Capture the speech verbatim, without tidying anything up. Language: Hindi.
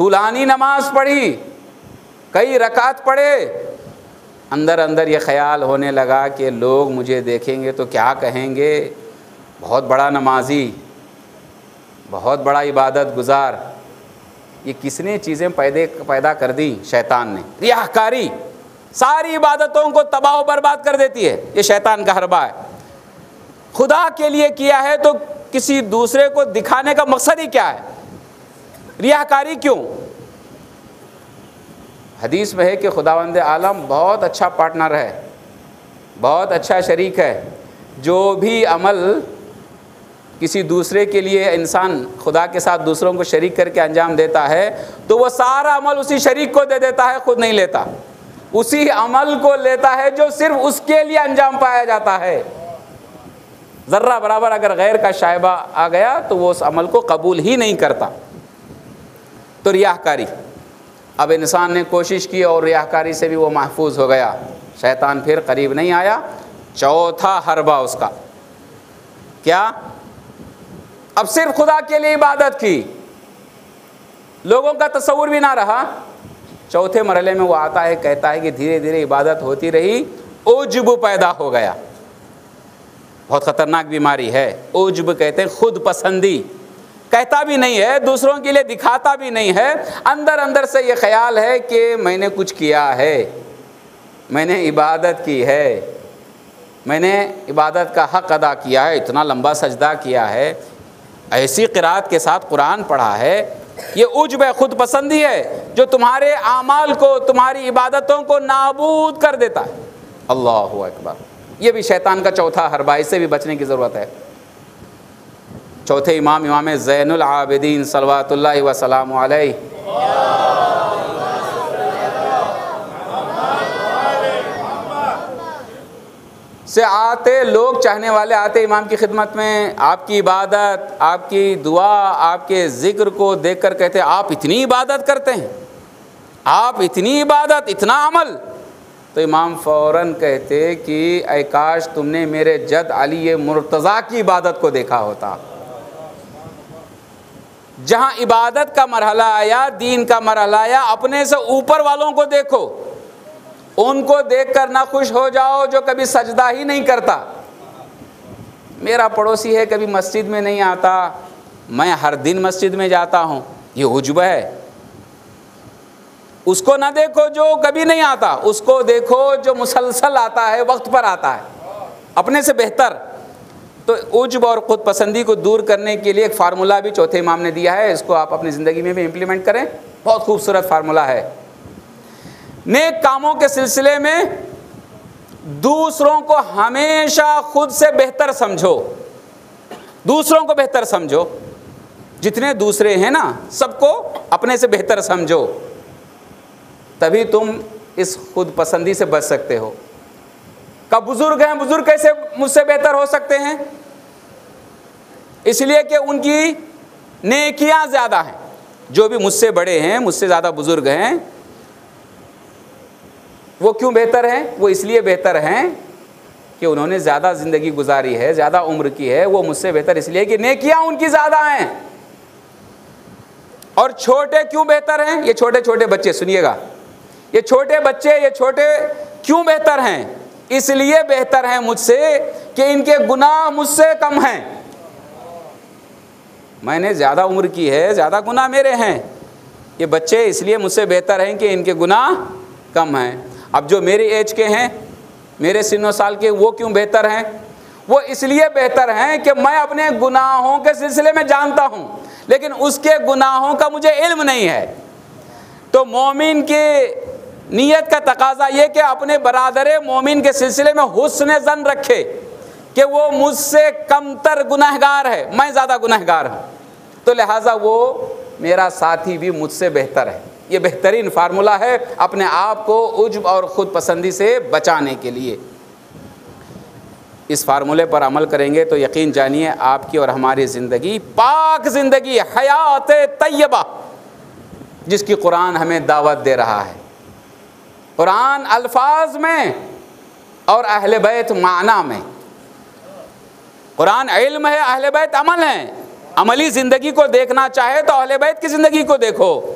तूलानी नमाज पढ़ी, कई रकात पढ़े, अंदर अंदर ये ख़्याल होने लगा कि लोग मुझे देखेंगे तो क्या कहेंगे, बहुत बड़ा नमाजी, बहुत बड़ा इबादत गुजार। ये किसने चीज़ें पैदे पैदा कर दी? शैतान ने। रियाकारी सारी इबादतों को तबाह व बर्बाद कर देती है, ये शैतान का हरबा है। खुदा के लिए किया है तो किसी दूसरे को दिखाने का मकसद ही क्या है? रियाकारी क्यों? हदीस में है कि खुदावंद आलम बहुत अच्छा पार्टनर है, बहुत अच्छा शरीक है। जो भी अमल किसी दूसरे के लिए इंसान खुदा के साथ दूसरों को शरीक करके अंजाम देता है तो वो सारा अमल उसी शरीक को दे देता है, खुद नहीं लेता। उसी अमल को लेता है जो सिर्फ उसके लिए अंजाम पाया जाता है। ज़र्रा बराबर अगर गैर का शायबा आ गया तो वो उस अमल को कबूल ही नहीं करता। तो रियाकारी, अब इंसान ने कोशिश की और रियाकारी से भी वो महफूज हो गया, शैतान फिर करीब नहीं आया। चौथा हरबा उसका क्या? अब सिर्फ खुदा के लिए इबादत की, लोगों का तसव्वुर भी ना रहा। चौथे मरहले में वो आता है, कहता है कि धीरे धीरे इबादत होती रही, उज्ब पैदा हो गया। बहुत ख़तरनाक बीमारी है उज्ब, कहते हैं खुद पसंदी। कहता भी नहीं है, दूसरों के लिए दिखाता भी नहीं है, अंदर अंदर से ये ख्याल है कि मैंने कुछ किया है, मैंने इबादत की है, मैंने इबादत का हक़ अदा किया है, इतना लंबा सजदा किया है, ऐसी क़िराअत के साथ कुरान पढ़ा है। ये उज्ब है, खुद पसंदी है, जो तुम्हारे आमाल को, तुम्हारी इबादतों को नाबूद कर देता है। अल्लाहु अकबर। ये भी शैतान का चौथा हरबा, इससे भी बचने की ज़रूरत है। चौथे इमाम इमाम ज़ैनुल आबिदीन सल्लल्लाहु व सलामु अलैहि से आते लोग, चाहने वाले आते इमाम की खिदमत में, आपकी इबादत, आपकी दुआ, आपके ज़िक्र को देखकर कहते आप इतनी इबादत करते हैं, आप इतनी इबादत, इतना अमल। तो इमाम फ़ौरन कहते कि ऐ काश तुमने मेरे जद अली मुर्तज़ा की इबादत को देखा होता। जहाँ इबादत का मरहला आया, दीन का मरहला आया, अपने से ऊपर वालों को देखो, उनको देखकर ना खुश हो जाओ जो कभी सजदा ही नहीं करता। मेरा पड़ोसी है, कभी मस्जिद में नहीं आता, मैं हर दिन मस्जिद में जाता हूँ, ये उज्ब है। उसको ना देखो जो कभी नहीं आता, उसको देखो जो मुसलसल आता है, वक्त पर आता है, अपने से बेहतर। तो उज्ब और ख़ुद पसंदी को दूर करने के लिए एक फार्मूला भी चौथे इमाम ने दिया है, इसको आप अपनी ज़िंदगी में भी इम्प्लीमेंट करें। बहुत खूबसूरत फार्मूला है। नेक कामों के सिलसिले में दूसरों को हमेशा खुद से बेहतर समझो, दूसरों को बेहतर समझो। जितने दूसरे हैं ना, सबको अपने से बेहतर समझो, तभी तुम इस खुद पसंदी से बच सकते हो। कब बुजुर्ग हैं, बुजुर्ग कैसे मुझसे बेहतर हो सकते हैं? इसलिए कि उनकी नेकियां ज़्यादा हैं। जो भी मुझसे बड़े हैं, मुझसे ज़्यादा बुजुर्ग हैं, वो क्यों बेहतर हैं? वो इसलिए बेहतर हैं कि उन्होंने ज़्यादा ज़िंदगी गुजारी है, ज़्यादा उम्र की है। वो मुझसे बेहतर इसलिए कि नेकियां उनकी ज़्यादा हैं। और छोटे क्यों बेहतर हैं? ये छोटे छोटे बच्चे, सुनिएगा, ये छोटे बच्चे, ये छोटे क्यों बेहतर हैं? इसलिए बेहतर हैं मुझसे कि इनके गुनाह मुझसे कम हैं। मैंने ज़्यादा उम्र की है, ज़्यादा गुनाह मेरे हैं। ये बच्चे इसलिए मुझसे बेहतर हैं कि इनके गुनाह कम हैं। अब जो मेरी एज के हैं, मेरे सिन्नो साल के, वो क्यों बेहतर हैं? वो इसलिए बेहतर हैं कि मैं अपने गुनाहों के सिलसिले में जानता हूँ, लेकिन उसके गुनाहों का मुझे इल्म नहीं है। तो मोमिन के नीयत का तकाजा ये कि अपने बरादर मोमिन के सिलसिले में हुस्न ज़न रखे कि वो मुझसे कमतर गुनहगार है, मैं ज़्यादा गुनहगार हूँ, तो लिहाजा वो मेरा साथी भी मुझसे बेहतर है। ये बेहतरीन फार्मूला है अपने आप को उज्ब और ख़ुद पसंदी से बचाने के लिए। इस फार्मूले पर अमल करेंगे तो यकीन जानिए आपकी और हमारी ज़िंदगी पाक ज़िंदगी, हयात तय्यबा, जिसकी कुरान हमें दावत दे रहा है। कुरान अल्फाज में और अहले बैत माना में। कुरान इल्म है, अहले बैत अमल है। अमली ज़िंदगी को देखना चाहे तो अहले बैत की ज़िंदगी को देखो।